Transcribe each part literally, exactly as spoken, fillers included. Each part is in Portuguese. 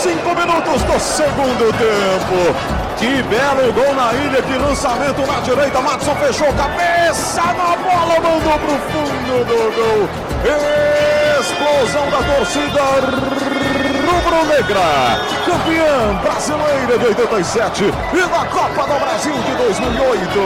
cinco minutos do segundo tempo. Que belo gol na ilha, que lançamento na direita, Madison fechou cabeça na bola, mandou pro fundo do gol. Explosão da torcida rubro-negra, campeã brasileira de oitenta e sete e da Copa do Brasil de dois mil e oito.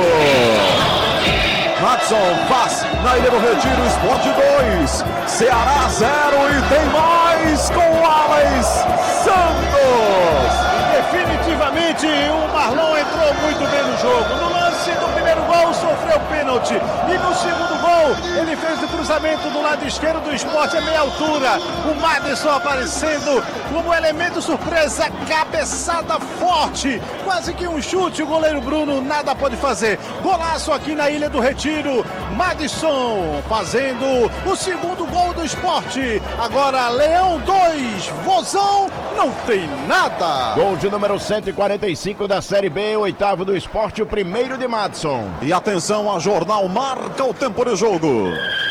Madison faz na Ilha do Retiro, Sport dois, Ceará zero e tem mais com o Alex Santos. Definitivamente o Marlon entrou muito bem no jogo. No lance do primeiro gol sofreu pênalti e no segundo gol ele fez o cruzamento do lado esquerdo do Sport a meia altura. O Madison aparecendo como elemento surpresa, cabeçada forte, quase que um chute. O goleiro Bruno nada pode fazer. Golaço aqui na Ilha do Retiro. Madison fazendo o segundo gol do Sport. Agora Leão dois, Vozão não tem nada. Gol de número cento e quarenta e cinco da Série B, oitavo do Sport, o primeiro de Madison. E atenção, a Jornal marca o tempo de jogo.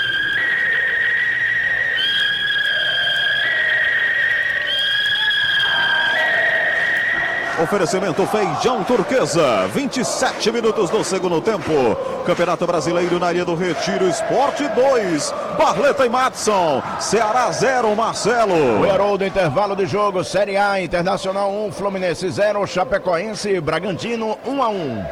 Oferecimento Feijão Turquesa, vinte e sete minutos do segundo tempo. Campeonato Brasileiro na Ilha do Retiro, Sport dois, Barleta e Madison, Ceará zero, Marcelo. O Haroldo, intervalo de jogo, Série A, Internacional um, Fluminense zero, Chapecoense e Bragantino um a um.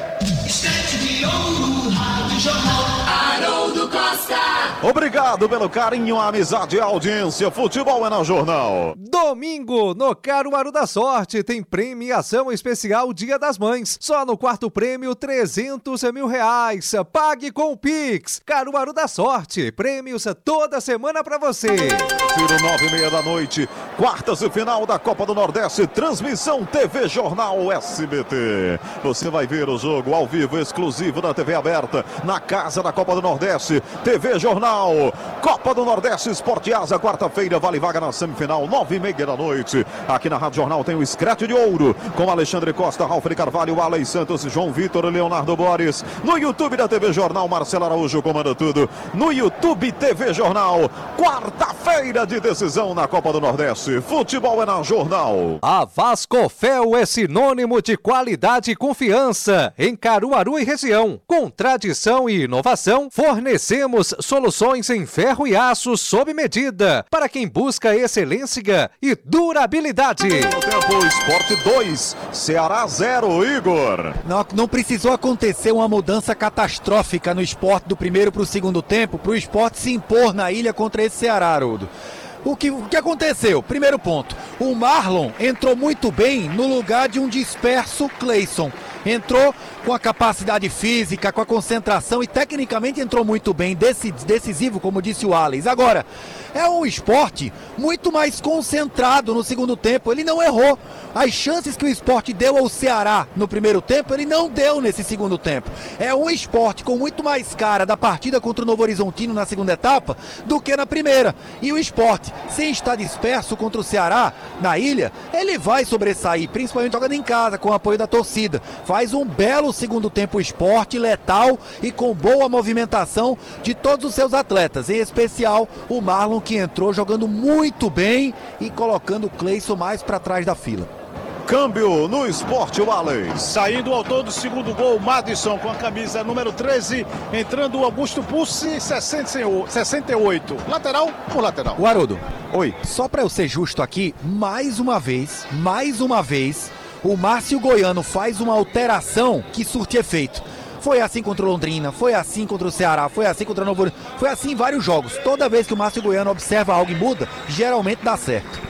Estante de ouro, Rádio Jornal, Haroldo Costa. Obrigado pelo carinho, amizade e audiência. Futebol é na Jornal. Domingo, no Caruaru da Sorte, tem premiação especial Dia das Mães. Só no quarto prêmio, trezentos mil reais. Pague com o Pix. Caruaru da Sorte, prêmios toda semana pra você. Tiro nove e meia da noite, quartas e final da Copa do Nordeste, transmissão T V Jornal S B T. Você vai ver o jogo ao vivo, exclusivo da T V aberta, na casa da Copa do Nordeste, T V Jornal. Copa do Nordeste, Sport Asa, quarta-feira, vale vaga na semifinal, nove e meia da noite. Aqui na Rádio Jornal tem o Scratch de Ouro, com Alexandre Costa, Ralf Carvalho, Alex Santos, João Vitor e Leonardo Boris. No YouTube da T V Jornal, Marcelo Araújo comanda tudo. No YouTube T V Jornal, quarta-feira de decisão na Copa do Nordeste. Futebol é na Jornal. A Vascofel é sinônimo de qualidade e confiança em Caruaru e região. Com tradição e inovação, fornecemos soluções em ferro e aço sob medida para quem busca excelência e durabilidade. No tempo, Sport dois, Ceará zero, Igor. Não, não precisou acontecer uma mudança catastrófica no Sport do primeiro para o segundo tempo para o Sport se impor na ilha contra esse Ceará, Haroldo. O que, o que aconteceu? Primeiro ponto, o Marlon entrou muito bem no lugar de um disperso Cleison. Entrou com a capacidade física, com a concentração e tecnicamente entrou muito bem, decisivo, como disse o Alex. Agora, é um esporte muito mais concentrado no segundo tempo, ele não errou. As chances que o Sport deu ao Ceará no primeiro tempo, ele não deu nesse segundo tempo. É um esporte com muito mais cara da partida contra o Novo Horizontino na segunda etapa do que na primeira. E o Sport, sem estar disperso contra o Ceará na ilha, ele vai sobressair, principalmente jogando em casa, com o apoio da torcida. Faz um belo segundo tempo Sport, letal e com boa movimentação de todos os seus atletas, em especial o Marlon, que entrou jogando muito bem e colocando o Cleison mais para trás da fila. Câmbio no Sport, o Alex. Saindo ao todo, segundo gol, Madison com a camisa número treze, entrando o Augusto Pulse, sessenta e oito. Lateral por lateral. O Haroldo. Oi. Só para eu ser justo aqui, mais uma vez, mais uma vez, o Márcio Goiano faz uma alteração que surte efeito. Foi assim contra o Londrina, foi assim contra o Ceará, foi assim contra o Novo Horizontino, foi assim em vários jogos. Toda vez que o Márcio Goiano observa algo e muda, geralmente dá certo.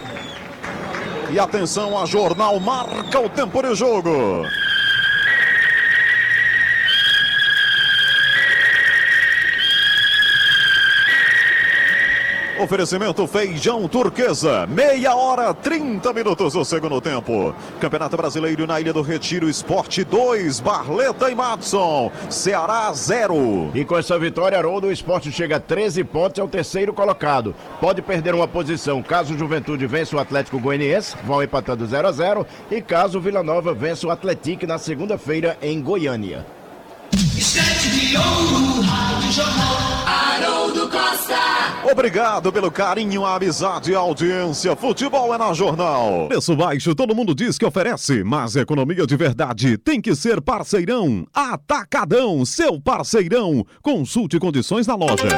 E atenção, a Jornal marca o tempo de jogo. Oferecimento Feijão Turquesa, meia hora, trinta minutos do segundo tempo. Campeonato Brasileiro na Ilha do Retiro, Sport dois, Barleta e Madison, Ceará zero. E com essa vitória, Haroldo, o Sport chega a treze pontos, é o terceiro colocado. Pode perder uma posição caso o Juventude vença o Atlético Goianiense, vão empatando zero a zero, e caso o Vila Nova vença o Atlético na segunda-feira em Goiânia. Estante de ouro, Rádio Jornal. Haroldo Costa. Obrigado pelo carinho, a amizade e a audiência. Futebol é na Jornal. Preço baixo, todo mundo diz que oferece, mas economia de verdade tem que ser Parceirão. Atacadão, seu parceirão. Consulte condições na loja.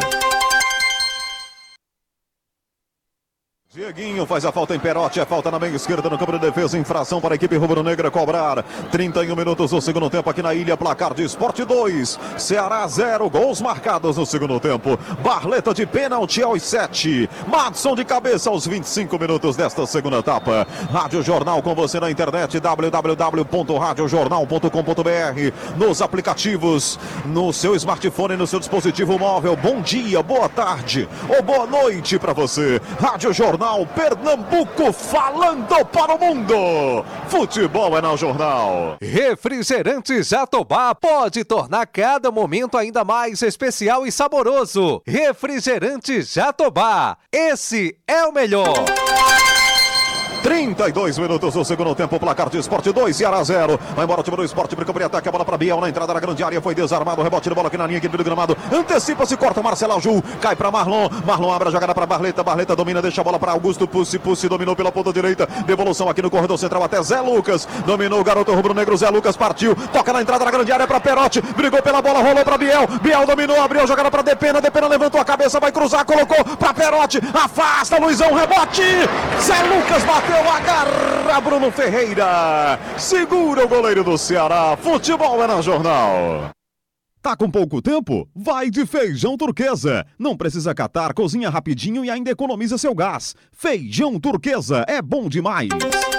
Dieguinho faz a falta em Perotti, é falta na meia esquerda no campo de defesa, infração para a equipe rubro-negra cobrar. trinta e um minutos do segundo tempo aqui na ilha, placar de Sport dois, Ceará zero, gols marcados no segundo tempo. Barleta de pênalti aos sete, Madson de cabeça aos vinte e cinco minutos desta segunda etapa. Rádio Jornal com você na internet, w w w ponto rádio jornal ponto com ponto b r, nos aplicativos, no seu smartphone, no seu dispositivo móvel. Bom dia, boa tarde ou boa noite para você. Rádio Jornal Pernambuco falando para o mundo. Futebol é na Jornal. Refrigerante Jatobá pode tornar cada momento ainda mais especial e saboroso. Refrigerante Jatobá, esse é o melhor. trinta e dois minutos do segundo tempo, placar de Sport dois, Ceará zero. Vai embora o time do Sport, brinca por ataque, a bola para Biel na entrada da grande área, foi desarmado, rebote de bola aqui na linha, aqui do gramado, antecipa-se, corta Marcelo Ju, cai para Marlon, Marlon abre a jogada para Barleta, Barleta domina, deixa a bola para Augusto, Pussi, Pussi dominou pela ponta direita, devolução aqui no corredor central até Zé Lucas, dominou o garoto rubro-negro, Zé Lucas partiu, toca na entrada da grande área para Perotti, brigou pela bola, rolou para Biel, Biel dominou, abriu a jogada para Depena, Depena levantou a cabeça, vai cruzar, colocou para Perotti, afasta, Luizão, rebote, Zé Lucas bateu, agarra Bruno Ferreira, segura o goleiro do Ceará. Futebol é na Jornal. Tá com pouco tempo? Vai de Feijão Turquesa. Não precisa catar, cozinha rapidinho e ainda economiza seu gás. Feijão Turquesa é bom demais.